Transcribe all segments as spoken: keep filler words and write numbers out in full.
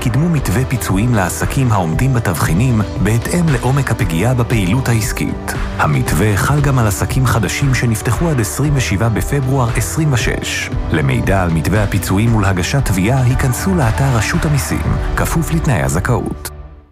קידמו מתווה פיצויים לעסקים העומדים בתבחינים בהתאם לעומק הפגיעה בפעילות העסקית. המתווה חל גם על עסקים חדשים שנפתחו עד עשרים ושבעה בפברואר עשרים ושש. למידע על מתווה הפיצויים ולהגשת תביעה היכנסו לאתר רשות המיסים, כפוף לתנאי הזכאות.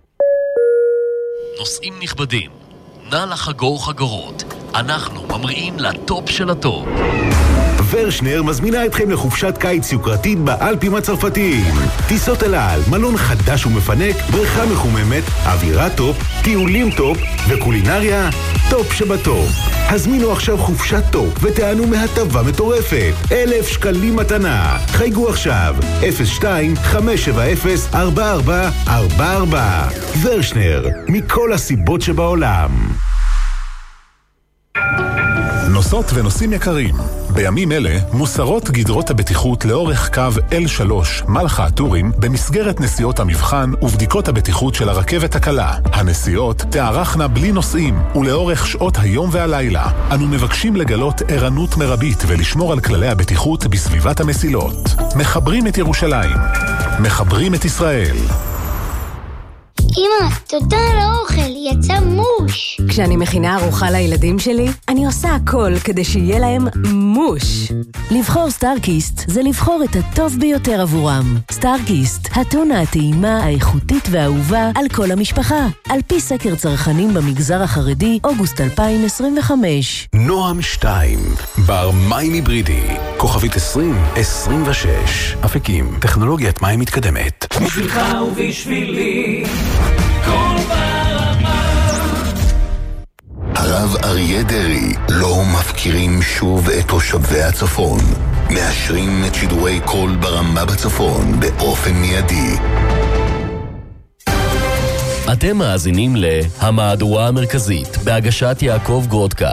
נוסעים נכבדים, נא לחגור חגורות. אנחנו ממריאים לטופ של הטופ. ורשנר מזמינה אתכם לחופשת קיץ יוקרתית באלפים הצרפתיים. טיסות אל על, מלון חדש ומפנק, בריכה מחוממת, אווירה טופ, טיולים טופ וקולינריה טופ שבטופ. הזמינו עכשיו חופשת טופ ותענו מהטבה מטורפת. אלף שקלים מתנה. חייגו עכשיו אפס שתיים חמש שבע אפס ארבע ארבע ארבע ארבע. ורשנר, מכל הסיבות שבעולם. נוסעות ונוסעים יקרים, בימים אלה מוסרות גדרות הבטיחות לאורך קו אל שלוש מלחה הטורים במסגרת נסיעות המבחן ובדיקות הבטיחות של הרכבת הקלה. הנסיעות תערכנה בלי נוסעים ולאורך שעות היום והלילה. אנו מבקשים לגלות ערנות מרבית ולשמור על כללי הבטיחות בסביבת המסילות. מחברים את ירושלים, מחברים את ישראל. אמא, תודה על האוכל, יצא מוש. כשאני מכינה ארוחה לילדים שלי, אני עושה הכל כדי שיהיה להם מוש. לבחור סטארקיסט זה לבחור את הטוב ביותר עבורם. סטארקיסט, הטונה הטעימה, האיכותית והאהובה על כל המשפחה. על פי סקר צרכנים במגזר החרדי, אוגוסט אלפיים עשרים וחמש. נועם שתיים, בר מים היברידי, כוכבית עשרים עשרים ושש. אפיקים, טכנולוגיית מים מתקדמת. בשבילך ובשבילי כל ברמה. הרב אריה דרעי, לא מפקירים שוב את תושבי הצפון. מאשרים את שידורי כל ברמה בצפון באופן מיידי. אתם מאזינים להמהדורה המרכזית בהגשת יעקב גרודקה.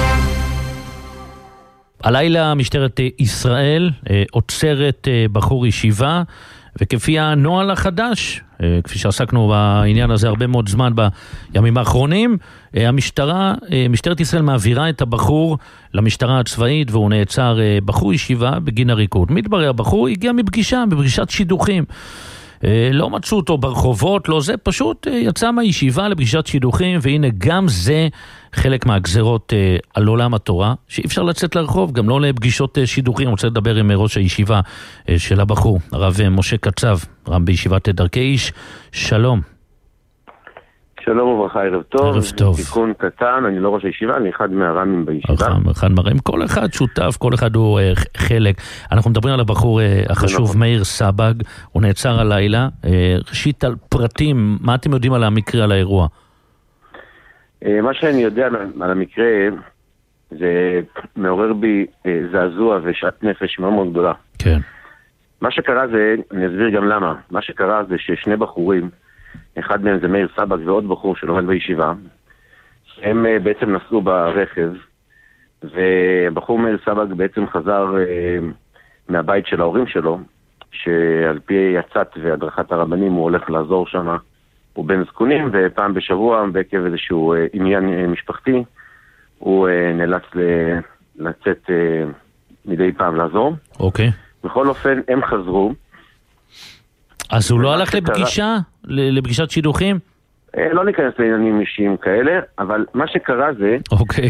הלילה משטרת ישראל עוצרת בחור ישיבה, וכפי הנוהל החדש, כפי שעסקנו בעניין הזה הרבה מאוד זמן בימים האחרונים, המשטרה, משטרת ישראל מעבירה את הבחור למשטרה הצבאית, והוא נעצר בחור ישיבה בגין הריקוד. מתברר, הבחור הגיע מפגישה, מפגישת שידוכים. לא מצאו אותו ברחובות, לא זה, פשוט יצא מהישיבה לפגישת שידוכים, והנה גם זה חלק מהגזרות על עולם התורה, שאי אפשר לצאת לרחוב, גם לא לפגישות שידוכים. אני רוצה לדבר עם ראש הישיבה של הבחור, הרב משה קצב, רב בישיבת דרכי איש. שלום. שלום וברכה, ערב טוב. ערב טוב. תיקון קטן, אני לא ראש הישיבה, אני אחד מהרמים בישיבה. אחד מהרמים, כל אחד שותף, כל אחד הוא uh, חלק. אנחנו מדברים על הבחור uh, החשוב, נכון. מאיר סבג, הוא נעצר הלילה. Uh, ראשית על פרטים, מה אתם יודעים על המקרה, על האירוע? Uh, מה שאני יודע על המקרה, זה מעורר בי uh, זעזוע ושעת נפש מאוד מאוד גדולה. כן. מה שקרה זה, אני אסביר גם למה, מה שקרה זה ששני בחורים, אחד מהם זה מאיר סבג ועוד בחור שלומד בישיבה, הם בעצם נסעו ברכב, ובחור מאיר סבג בעצם חזר מהבית של ההורים שלו, שעל פי יצאת והדרכת הרבנים הוא הולך לעזור שם, הוא בן זקונים, ופעם בשבוע בעקב איזשהו עניין משפחתי, הוא נאלץ לצאת מדי פעם לעזור. אוקיי. בכל אופן, הם חזרו. אז הוא לא הלך לפגישה? לפגישת שידוכים? לא ניכנס לעניינים אישיים כאלה, אבל מה שקרה זה... אוקיי.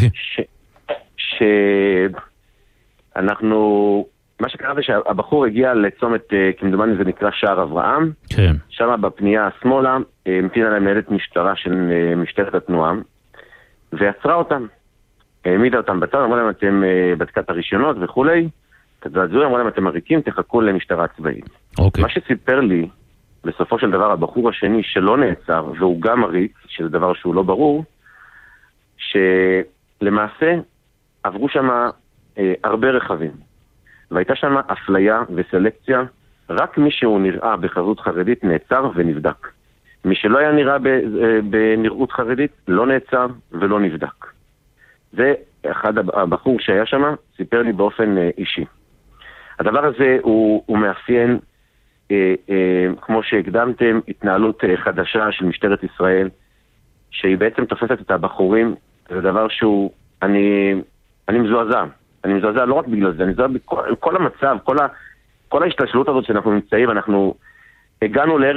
שאנחנו... מה שקרה זה שהבחור הגיע לצומת, כמדומני זה נקרא שער אברהם. כן. שם בפנייה השמאלה, המתינה להם מנהלת משטרה של משטרת התנועה, ועצרה אותם. העמידה אותם בצד, אמרה להם אתם בדקת הרישיונות וכולי, תדעזו, אמרה להם אתם מריקים, תחכו למשטרה צבאית. אוקיי. מה שסיפר לי, בסופו של דבר, הבחור השני שלא נעצר, והוא גם מריק, שזה דבר שהוא לא ברור, שלמעשה עברו שם אה, הרבה רכבים. והייתה שם אפליה וסלקציה, רק מי שהוא נראה בחזות חרדית נעצר ונבדק. מי שלא היה נראה בנראות חרדית לא נעצר ולא נבדק. זה אחד הבחור שהיה שם, סיפר לי באופן אישי. הדבר הזה הוא, הוא מאפיין, אה, אה, כמו שהקדמתם, התנהלות אה, חדשה של משטרת ישראל, שהיא בעצם תופסת את הבחורים, זה דבר שהוא, אני, אני מזועזע. אני מזועזע לא רק בגלל זה, אני מזועזע בכל כל המצב, כל, ה, כל ההשתלשלות הזאת שאנחנו נמצאים, אנחנו הגענו לערב